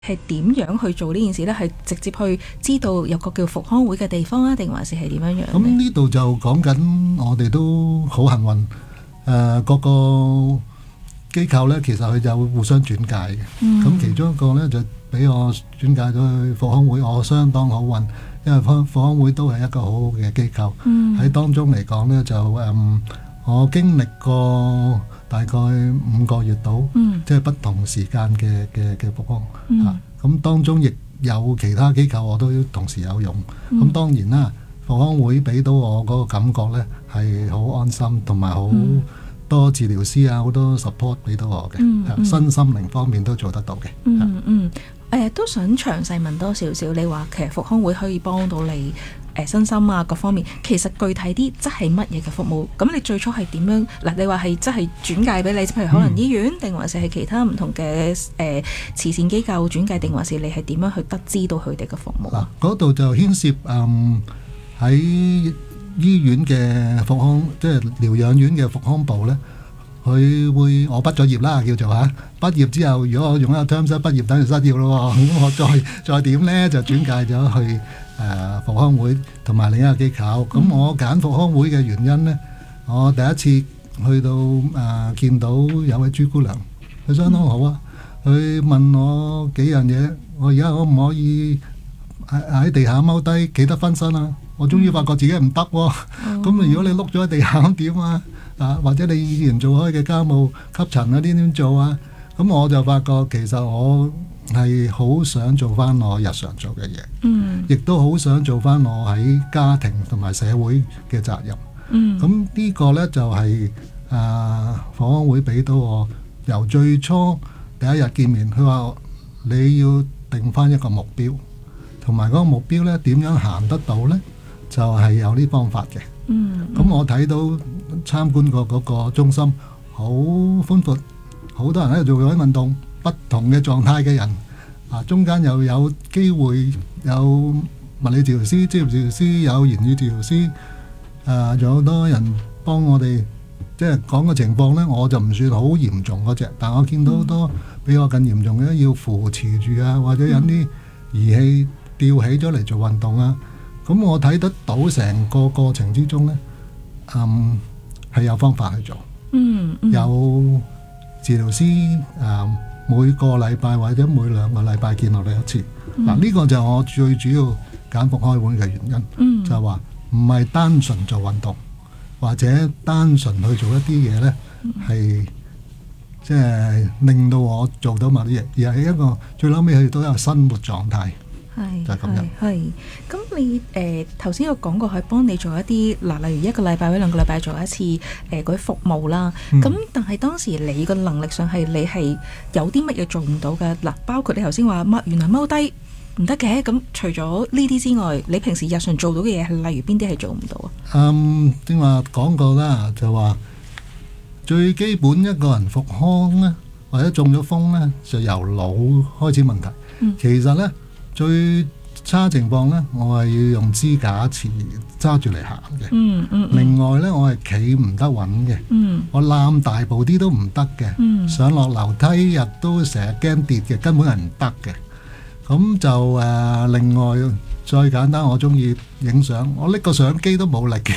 係點樣去做呢件事呢？係直接去知道有個叫復康會嘅地方啊，定還是係點樣樣呢？ 咁呢度就講緊我哋都好幸運，各個機構呢，其實佢就會互相轉介嘅。咁其中一個呢，就俾我轉介咗去復康會，我相當好運，因為復康會都係一個好好嘅機構。喺當中嚟講呢，就我經歷過大概5個月到，即係不同時間嘅復康嚇。咁當中亦有其他機構我都同時有用。咁當然啦，復康會俾到我嗰個感覺呢係好安心，同埋好多治療師啊，好多 support 俾到我嘅，身心靈方面都做得到嘅。 都想詳細問多少少，你話其實復康會可以幫到你身心啊各方面，其實具體啲即係乜嘢嘅服務？咁你最初係點樣？嗱，你話係即係轉介俾你，譬如可能醫院，定還是係其他唔同嘅慈善機構轉介，定還是你係點樣去得知到佢哋嘅服務？ 嗰度就牽涉喺醫院嘅復康，即係療養院嘅復康部呢。佢會我畢咗業啦，叫做畢業之後，如果我用一個 term 畢業等於失業咯，咁我再點呢？就轉介咗去復康會同埋另一個機構。咁我揀復康會嘅原因呢，我第一次去到見到有位朱姑娘，佢相當好啊。佢問我幾樣嘢，我而家可唔可以喺地下踎低企得分身啊？我終於發覺自己唔得喎。咁如果你碌咗喺地下咁點啊？或者你以前做開嘅家務吸塵嗰啲點做啊？咁我就發覺其實我係好想做翻我日常做嘅嘢，亦都好想做翻我喺家庭同埋社會嘅責任。咁呢個呢，就係復康會俾到我，由最初第一日見面，佢話你要定翻一個目標，同埋嗰個目標呢點樣行得到呢？就係有啲方法嘅。咁我睇到參觀過嗰個中心好寬闊，好多人喺度做緊運動，不同嘅狀態嘅人，中間又有機會有物理治療師、職業治療師、有言語治療師，仲有好多人幫我哋，即係講個情況呢，我就唔算好嚴重嗰隻，但我見到好多比我更嚴重嘅，要扶持住啊，或者有啲儀器吊起咗嚟做運動啊。咁我睇得到成個過程之中呢，係有方法去做，有治療師每個禮拜或者每2個禮拜見我哋一次。呢個就係我最主要揀復康會嘅原因，就係話唔係單純做運動，或者單純去做一啲嘢呢，係即係令到我做到某啲嘢，而係一個最嬲尾去到一個生活狀態。就係咁樣。 係。咁你頭先有講過係幫你做一啲例如1個禮拜或者2個禮拜做一次嗰啲服務啦。咁但係當時你個能力上係你係有啲乜嘢做唔到嘅？包括你頭先話原來踎低唔得嘅。咁除咗呢啲之外，你平時日常做到嘅嘢係例如邊啲係做唔到啊？ 正話講過啦，就話最基本一個人復康呢，或者中咗風呢，就由腦開始問題。其實呢，最差情況呢，我係要用支架持揸住嚟行嘅。另外呢，我係企唔得穩嘅。我攬大步啲都唔得嘅。上落樓梯日都成日驚跌嘅，根本係唔得嘅。咁就另外再簡單，我中意影相，我拎個相機都冇力嘅。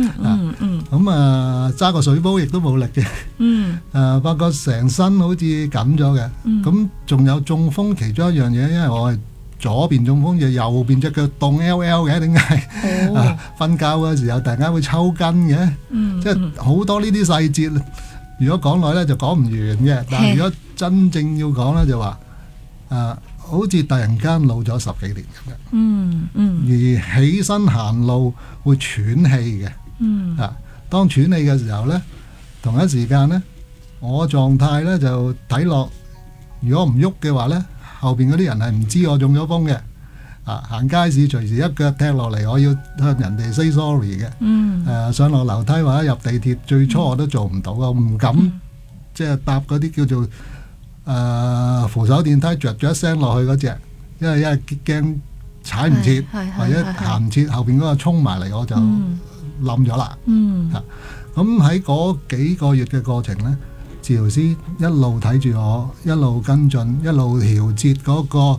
咁揸個水煲亦都冇力嘅。發覺成身好似緊咗嘅。咁仲有中風其中一樣嘢，因為我係左邊中風，右邊隻腳凍 LL 嘅，點解？瞓覺嗰時候突然間會抽筋嘅，即係好多呢啲細節。如果講耐咧就講唔完嘅，但係如果真正要講咧就話，好似突然間老咗10幾年咁嘅。而起身行路會喘氣嘅。當喘氣嘅時候咧，同一時間咧，我狀態咧就睇落，如果唔喐嘅話咧，後邊嗰啲人係唔知我中咗風嘅。行街市隨時一腳踢落嚟，我要向人哋 say sorry 嘅。上落樓梯或者入地鐵，最初我都做唔到嘅，唔敢即係搭嗰啲叫做扶手電梯，着咗一聲落去嗰隻，因為驚踩唔切，或者行唔切，後邊嗰個衝埋嚟我就冧咗啦。咁喺嗰幾個月嘅過程呢， 治療師一路睇住我，一路跟進，一路調節嗰個